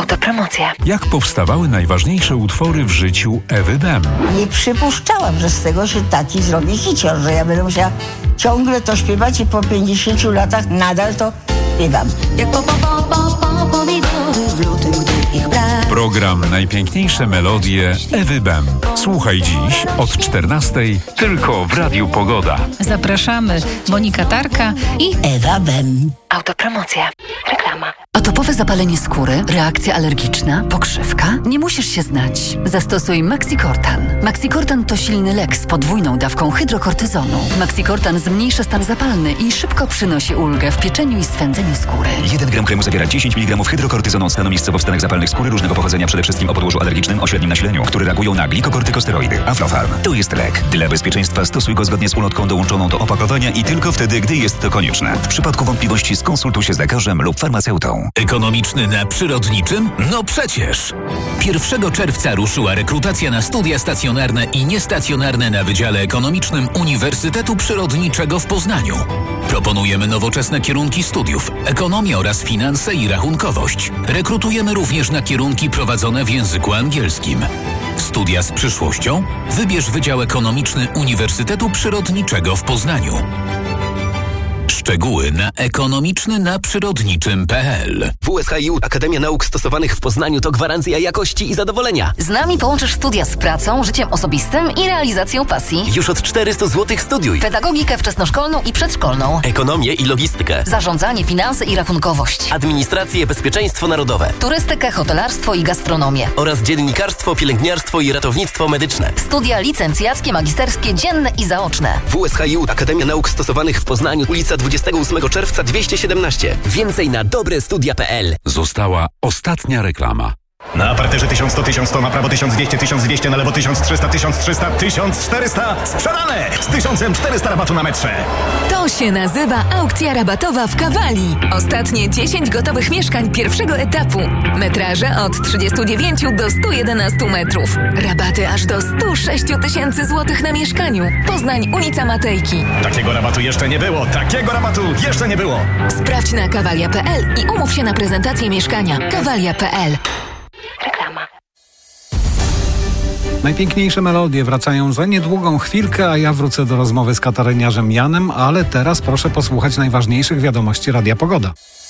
Autopromocja. Jak powstawały najważniejsze utwory w życiu Ewy Bem? Nie przypuszczałam, że z tego się taki zrobi hicior, że ja będę musiała ciągle to śpiewać i po 50 latach nadal to śpiewam. Jak pomidory w lutym, gdy ich brak. Program Najpiękniejsze melodie Ewy Bem. Słuchaj dziś od 14:00 tylko w Radiu Pogoda. Zapraszamy Monika Tarka i Ewa Bem. Autopromocja. Reklama. Atopowe zapalenie skóry, reakcja alergiczna, pokrzywka? Nie musisz się znać. Zastosuj Maxicortan. Maxicortan to silny lek z podwójną dawką hydrokortyzonu. Maxicortan zmniejsza stan zapalny i szybko przynosi ulgę w pieczeniu i swędzeniu skóry. 1 gram kremu zawiera 10 mg hydrokortyzonu, stanowiskowo w stanach zapalnych skóry różnego pochodzenia, przede wszystkim o podłożu alergicznym o średnim nasileniu, które reagują na glikokortykosteroidy. Aflofarm. To jest lek. Dla bezpieczeństwa stosuj go zgodnie z ulotką dołączoną do opakowania i tylko wtedy, gdy jest to konieczne. W przypadku wątpliwości skonsultuj się z lekarzem lub farmaceutą. Ekonomiczny na przyrodniczym? No przecież! 1 czerwca ruszyła rekrutacja na studia stacjonarne i niestacjonarne na Wydziale Ekonomicznym Uniwersytetu Przyrodniczego w Poznaniu. Proponujemy nowoczesne kierunki studiów, ekonomię oraz finanse i rachunkowość. Rekrutujemy również na kierunki prowadzone w języku angielskim. Studia z przyszłością? Wybierz Wydział Ekonomiczny Uniwersytetu Przyrodniczego w Poznaniu. Szczegóły na ekonomiczny-na-przyrodniczym.pl. WSHiU Akademia Nauk Stosowanych w Poznaniu to gwarancja jakości i zadowolenia. Z nami połączysz studia z pracą, życiem osobistym i realizacją pasji. Już od 400 zł studiuj. Pedagogikę wczesnoszkolną i przedszkolną. Ekonomię i logistykę. Zarządzanie, finanse i rachunkowość. Administrację, bezpieczeństwo narodowe. Turystykę, hotelarstwo i gastronomię. Oraz dziennikarstwo, pielęgniarstwo i ratownictwo medyczne. Studia licencjackie, magisterskie, dzienne i zaoczne. WSHiU Akademia Nauk Stosowanych w Poznaniu, ulica 28 czerwca 217. Więcej na dobrestudia.pl. Została ostatnia reklama. Na parterze 1100, 1100, na prawo 1200, 1200, na lewo 1300, 1300, 1400. Sprzedane! Z 1400 rabatu na metrze. To się nazywa aukcja rabatowa w Kawali. Ostatnie 10 gotowych mieszkań pierwszego etapu. Metraże od 39 do 111 metrów. Rabaty aż do 106 000 złotych na mieszkaniu. Poznań, ulica Matejki. Takiego rabatu jeszcze nie było. Takiego rabatu jeszcze nie było. Sprawdź na kawalia.pl i umów się na prezentację mieszkania. Kawalia.pl. Reklama. Najpiękniejsze melodie wracają za niedługą chwilkę, a ja wrócę do rozmowy z kataryniarzem Janem, ale teraz proszę posłuchać najważniejszych wiadomości Radia Pogoda.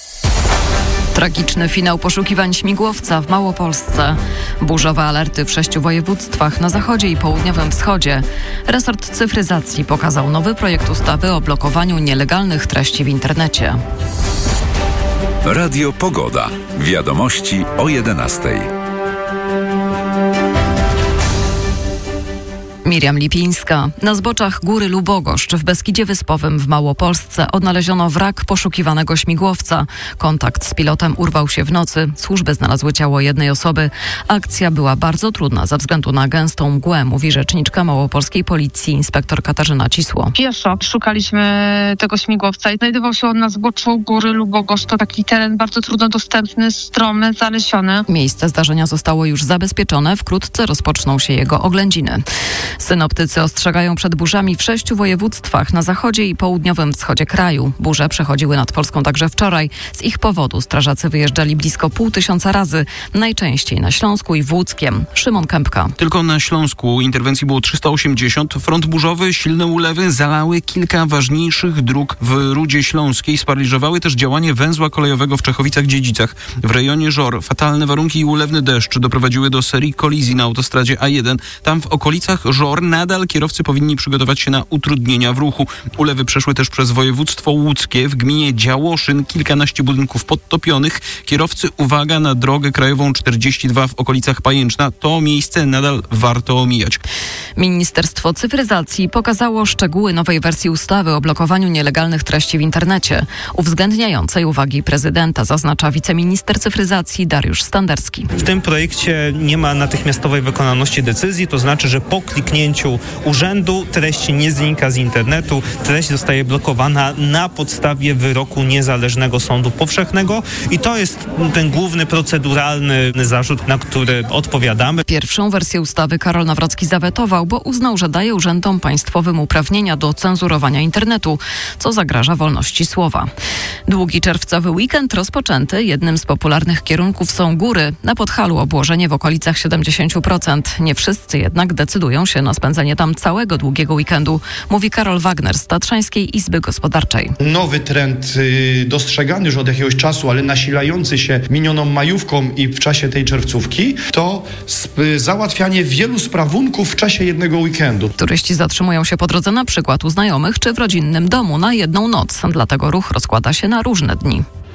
Tragiczny finał poszukiwań śmigłowca w Małopolsce. Burzowe alerty w 6 województwach na zachodzie i południowym wschodzie. Resort cyfryzacji pokazał nowy projekt ustawy o blokowaniu nielegalnych treści w internecie. Radio Pogoda. Wiadomości o 11:00. Miriam Lipińska. Na zboczach Góry Lubogoszcz w Beskidzie Wyspowym w Małopolsce odnaleziono wrak poszukiwanego śmigłowca. Kontakt z pilotem urwał się w nocy. Służby znalazły ciało jednej osoby. Akcja była bardzo trudna ze względu na gęstą mgłę, mówi rzeczniczka małopolskiej policji inspektor Katarzyna Cisło. Pieszo szukaliśmy tego śmigłowca i znajdował się on na zboczu Góry Lubogoszcz. To taki teren bardzo trudno dostępny, stromy, zalesiony. Miejsce zdarzenia zostało już zabezpieczone. Wkrótce rozpoczną się jego oględziny. Synoptycy ostrzegają przed burzami w 6 województwach na zachodzie i południowym wschodzie kraju. Burze przechodziły nad Polską także wczoraj. Z ich powodu strażacy wyjeżdżali blisko 500 razy, najczęściej na Śląsku i w Łódzkiem. Szymon Kępka. Tylko na Śląsku interwencji było 380. Front burzowy, silne ulewy zalały kilka ważniejszych dróg w Rudzie Śląskiej. Sparaliżowały też działanie węzła kolejowego w Czechowicach-Dziedzicach. W rejonie Żor fatalne warunki i ulewny deszcz doprowadziły do serii kolizji na autostradzie A1. Tam w okolicach Żor nadal kierowcy powinni przygotować się na utrudnienia w ruchu. Ulewy przeszły też przez województwo łódzkie. W gminie Działoszyn kilkanaście budynków podtopionych. Kierowcy, uwaga, na drogę krajową 42 w okolicach Pajęczna. To miejsce nadal warto omijać. Ministerstwo Cyfryzacji pokazało szczegóły nowej wersji ustawy o blokowaniu nielegalnych treści w internecie, uwzględniającej uwagi prezydenta, zaznacza wiceminister cyfryzacji Dariusz Standerski. W tym projekcie nie ma natychmiastowej wykonalności decyzji, to znaczy, że po kliknięciu zamknięciu urzędu treść nie znika z internetu, treść zostaje blokowana na podstawie wyroku niezależnego sądu powszechnego i to jest ten główny proceduralny zarzut, na który odpowiadamy. Pierwszą wersję ustawy Karol Nawrocki zawetował, bo uznał, że daje urzędom państwowym uprawnienia do cenzurowania internetu, co zagraża wolności słowa. Długi czerwcowy weekend rozpoczęty. Jednym z popularnych kierunków są góry. Na Podhalu obłożenie w okolicach 70%. Nie wszyscy jednak decydują się na spędzenie tam całego długiego weekendu, mówi Karol Wagner z Tatrzańskiej Izby Gospodarczej. Nowy trend dostrzegany już od jakiegoś czasu, ale nasilający się minioną majówką i w czasie tej czerwcówki, to załatwianie wielu sprawunków w czasie jednego weekendu. Turyści zatrzymują się po drodze na przykład u znajomych czy w rodzinnym domu na jedną noc. Dlatego ruch rozkłada się na różne dni.